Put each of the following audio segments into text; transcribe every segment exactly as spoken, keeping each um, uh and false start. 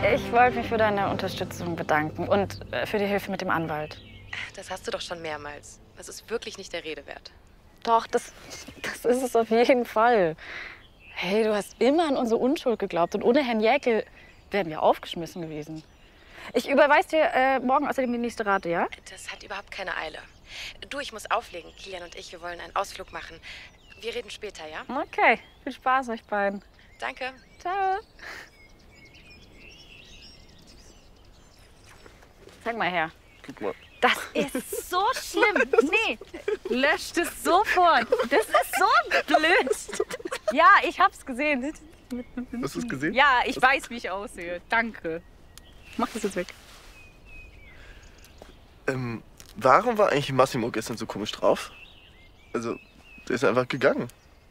Ich wollte mich für deine Unterstützung bedanken und äh, für die Hilfe mit dem Anwalt. Das hast du doch schon mehrmals. Das ist wirklich nicht der Rede wert. Doch, das, das ist es auf jeden Fall. Hey, du hast immer an unsere Unschuld geglaubt und ohne Herrn Jäckel wären wir aufgeschmissen gewesen. Ich überweise dir äh, morgen außerdem die nächste Rate, ja? Das hat überhaupt keine Eile. Du, ich muss auflegen. Kilian und ich, wir wollen einen Ausflug machen. Wir reden später, ja? Okay, viel Spaß euch beiden. Danke. Ciao. Zeig mal her. Guck mal. Das ist so schlimm. Nee, löscht es sofort. Das ist so blöd. Ja, ich hab's gesehen. Hast du es gesehen? Ja, ich weiß, wie ich aussehe. Danke. Mach das jetzt weg. Ähm, warum war eigentlich Massimo gestern so komisch drauf? Also, der ist einfach gegangen.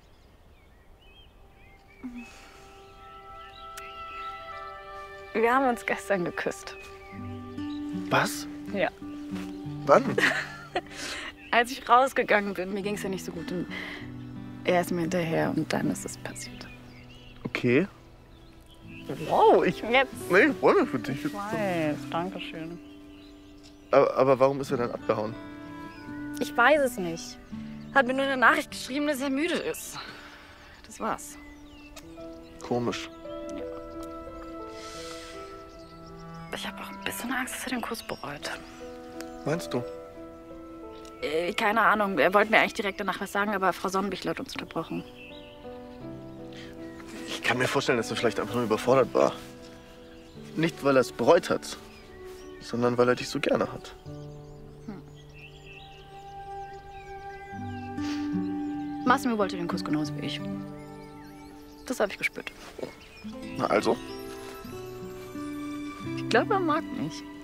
Wir haben uns gestern geküsst. Was? Ja. Wann? Als ich rausgegangen bin, mir ging es ja nicht so gut. Und er ist mir hinterher und dann ist es passiert. Okay. Wow, ich... Jetzt. Nee, ich freue mich für dich. Ich weiß, danke schön. Aber, aber warum ist er dann abgehauen? Ich weiß es nicht. Hat mir nur eine Nachricht geschrieben, dass er müde ist. Das war's. Komisch. Ich habe auch ein bisschen Angst, dass er den Kuss bereut. Meinst du? Äh, keine Ahnung. Er wollte mir eigentlich direkt danach was sagen, aber Frau Sonnenbichler hat uns unterbrochen. Ich kann mir vorstellen, dass er vielleicht einfach nur überfordert war. Nicht, weil er es bereut hat, sondern weil er dich so gerne hat. Hm. Massimo wollte den Kuss genauso wie ich. Das habe ich gespürt. Na also? Ich glaube, er mag mich.